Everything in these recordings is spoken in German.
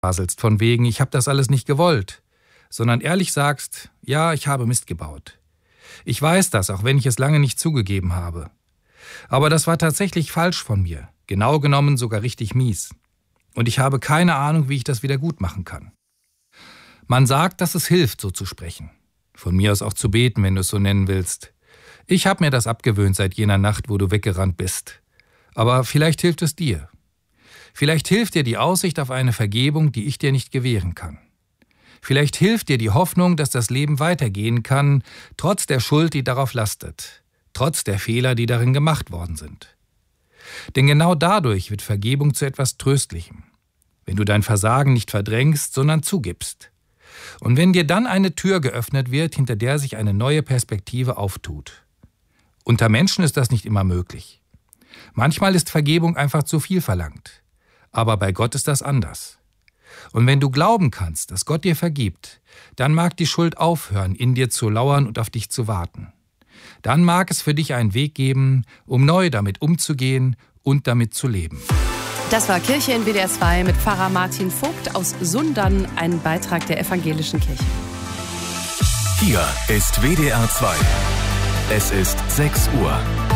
faselst von wegen, ich habe das alles nicht gewollt, sondern ehrlich sagst, ja, ich habe Mist gebaut. Ich weiß das, auch wenn ich es lange nicht zugegeben habe. Aber das war tatsächlich falsch von mir, genau genommen sogar richtig mies. Und ich habe keine Ahnung, wie ich das wieder gut machen kann. Man sagt, dass es hilft, so zu sprechen. Von mir aus auch zu beten, wenn du es so nennen willst. Ich habe mir das abgewöhnt seit jener Nacht, wo du weggerannt bist. Aber vielleicht hilft es dir. Vielleicht hilft dir die Aussicht auf eine Vergebung, die ich dir nicht gewähren kann. Vielleicht hilft dir die Hoffnung, dass das Leben weitergehen kann, trotz der Schuld, die darauf lastet, trotz der Fehler, die darin gemacht worden sind. Denn genau dadurch wird Vergebung zu etwas Tröstlichem, wenn du dein Versagen nicht verdrängst, sondern zugibst. Und wenn dir dann eine Tür geöffnet wird, hinter der sich eine neue Perspektive auftut. Unter Menschen ist das nicht immer möglich. Manchmal ist Vergebung einfach zu viel verlangt. Aber bei Gott ist das anders. Und wenn du glauben kannst, dass Gott dir vergibt, dann mag die Schuld aufhören, in dir zu lauern und auf dich zu warten. Dann mag es für dich einen Weg geben, um neu damit umzugehen und damit zu leben. Das war Kirche in WDR 2 mit Pfarrer Martin Vogt aus Sundern, ein Beitrag der Evangelischen Kirche. Hier ist WDR 2. Es ist 6 Uhr.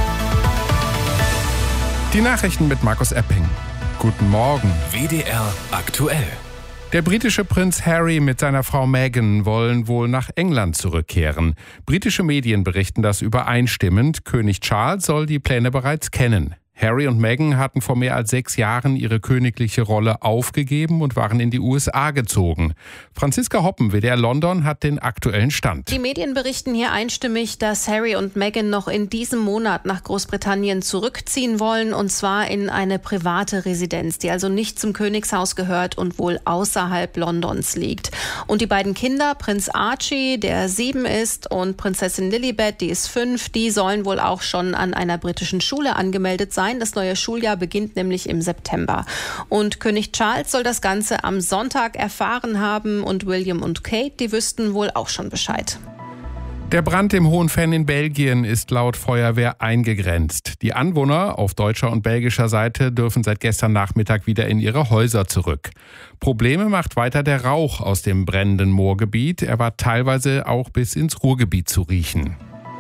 Die Nachrichten mit Markus Epping. Guten Morgen. WDR aktuell. Der britische Prinz Harry mit seiner Frau Meghan wollen wohl nach England zurückkehren. Britische Medien berichten das übereinstimmend. König Charles soll die Pläne bereits kennen. Harry und Meghan hatten vor mehr als 6 Jahren ihre königliche Rolle aufgegeben und waren in die USA gezogen. Franziska Hoppen, WDR London, hat den aktuellen Stand. Die Medien berichten hier einstimmig, dass Harry und Meghan noch in diesem Monat nach Großbritannien zurückziehen wollen, und zwar in eine private Residenz, die also nicht zum Königshaus gehört und wohl außerhalb Londons liegt. Und die beiden Kinder, Prinz Archie, der 7 ist, und Prinzessin Lilibet, die ist 5, die sollen wohl auch schon an einer britischen Schule angemeldet sein. Das neue Schuljahr beginnt nämlich im September. Und König Charles soll das Ganze am Sonntag erfahren haben, und William und Kate, die wüssten wohl auch schon Bescheid. Der Brand im Hohenfenn in Belgien ist laut Feuerwehr eingegrenzt. Die Anwohner auf deutscher und belgischer Seite dürfen seit gestern Nachmittag wieder in ihre Häuser zurück. Probleme macht weiter der Rauch aus dem brennenden Moorgebiet. Er war teilweise auch bis ins Ruhrgebiet zu riechen.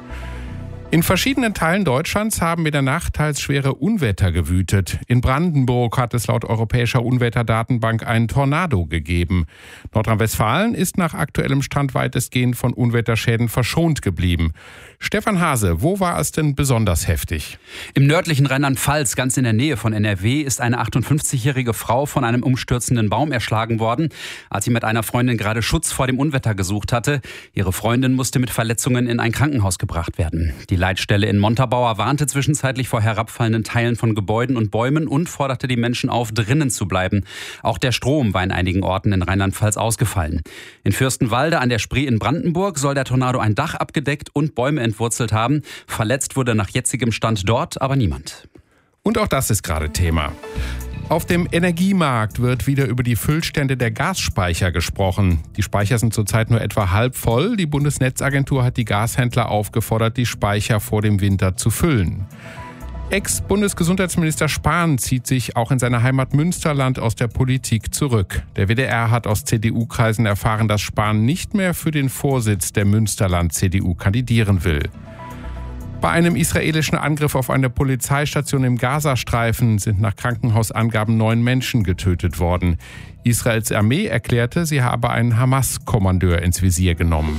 In verschiedenen Teilen Deutschlands haben in der Nacht teils schwere Unwetter gewütet. In Brandenburg hat es laut Europäischer Unwetterdatenbank einen Tornado gegeben. Nordrhein-Westfalen ist nach aktuellem Stand weitestgehend von Unwetterschäden verschont geblieben. Stefan Hase, wo war es denn besonders heftig? Im nördlichen Rheinland-Pfalz, ganz in der Nähe von NRW, ist eine 58-jährige Frau von einem umstürzenden Baum erschlagen worden, als sie mit einer Freundin gerade Schutz vor dem Unwetter gesucht hatte. Ihre Freundin musste mit Verletzungen in ein Krankenhaus gebracht werden. Die Leitstelle in Montabaur warnte zwischenzeitlich vor herabfallenden Teilen von Gebäuden und Bäumen und forderte die Menschen auf, drinnen zu bleiben. Auch der Strom war in einigen Orten in Rheinland-Pfalz ausgefallen. In Fürstenwalde an der Spree in Brandenburg soll der Tornado ein Dach abgedeckt und Bäume entwurzelt haben. Verletzt wurde nach jetzigem Stand dort aber niemand. Und auch das ist gerade Thema. Auf dem Energiemarkt wird wieder über die Füllstände der Gasspeicher gesprochen. Die Speicher sind zurzeit nur etwa halb voll. Die Bundesnetzagentur hat die Gashändler aufgefordert, die Speicher vor dem Winter zu füllen. Ex-Bundesgesundheitsminister Spahn zieht sich auch in seiner Heimat Münsterland aus der Politik zurück. Der WDR hat aus CDU-Kreisen erfahren, dass Spahn nicht mehr für den Vorsitz der Münsterland-CDU kandidieren will. Bei einem israelischen Angriff auf eine Polizeistation im Gazastreifen sind nach Krankenhausangaben 9 Menschen getötet worden. Israels Armee erklärte, sie habe einen Hamas-Kommandeur ins Visier genommen.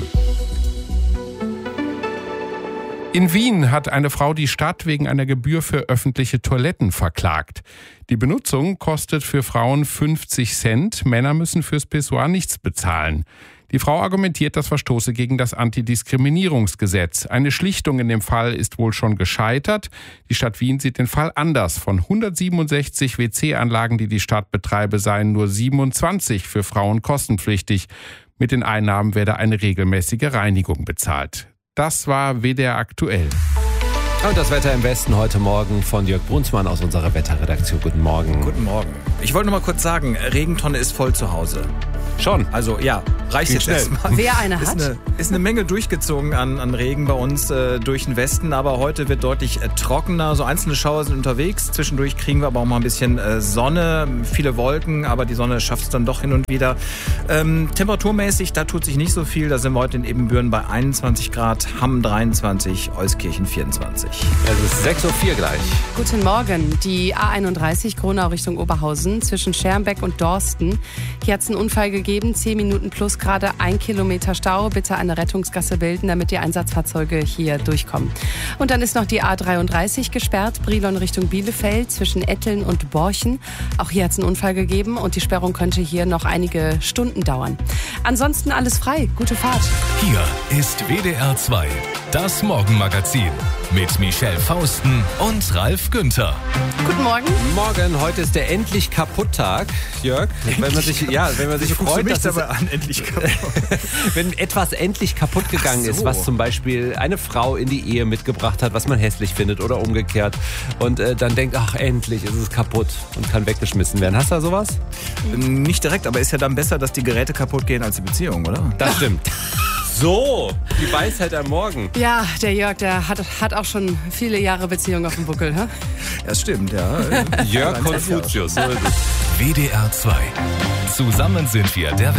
In Wien hat eine Frau die Stadt wegen einer Gebühr für öffentliche Toiletten verklagt. Die Benutzung kostet für Frauen 50 Cent, Männer müssen fürs Pissoir nichts bezahlen. Die Frau argumentiert, das verstoße gegen das Antidiskriminierungsgesetz. Eine Schlichtung in dem Fall ist wohl schon gescheitert. Die Stadt Wien sieht den Fall anders. Von 167 WC-Anlagen, die die Stadt betreibe, seien nur 27 für Frauen kostenpflichtig. Mit den Einnahmen werde eine regelmäßige Reinigung bezahlt. Das war WDR aktuell. Und das Wetter im Westen heute Morgen von Jörg Brunsmann aus unserer Wetterredaktion. Guten Morgen. Guten Morgen. Ich wollte noch mal kurz sagen, Regentonne ist voll zu Hause. Schon? Also ja, reicht jetzt erstmal. Wer eine hat? Ist eine Menge durchgezogen an Regen bei uns durch den Westen, aber heute wird deutlich trockener. So einzelne Schauer sind unterwegs. Zwischendurch kriegen wir aber auch mal ein bisschen Sonne, viele Wolken, aber die Sonne schafft es dann doch hin und wieder. Temperaturmäßig, da tut sich nicht so viel. Da sind wir heute in Ebenbüren bei 21 Grad, Hamm 23, Euskirchen 24. Es ist 6.04 Uhr gleich. Guten Morgen. Die A31 Gronau Richtung Oberhausen zwischen Schermbeck und Dorsten. Hier hat es einen Unfall gegeben, 10 Minuten plus gerade 1 Kilometer Stau. Bitte eine Rettungsgasse bilden, damit die Einsatzfahrzeuge hier durchkommen. Und dann ist noch die A33 gesperrt, Brilon Richtung Bielefeld zwischen Etteln und Borchen. Auch hier hat es einen Unfall gegeben und die Sperrung könnte hier noch einige Stunden dauern. Ansonsten alles frei. Gute Fahrt. Hier ist WDR 2, das Morgenmagazin mit Michelle Fausten und Ralf Günther. Guten Morgen. Morgen, heute ist der Endlich Kaputt-Tag, Jörg. Wenn man sich freut, dass es endlich kaputt. wenn etwas endlich kaputt gegangen ist, was zum Beispiel eine Frau in die Ehe mitgebracht hat, was man hässlich findet oder umgekehrt und dann denkt, ach endlich ist es kaputt und kann weggeschmissen werden. Hast du da sowas? Nicht direkt, aber ist ja dann besser, dass die Geräte kaputt gehen als die Beziehung, oder? Das stimmt. So, die Weisheit am Morgen. Ja, der Jörg, der hat auch schon viele Jahre Beziehung auf dem Buckel. Hä? Das stimmt, ja. Jörg Konfuzius. WDR 2. Zusammen sind wir der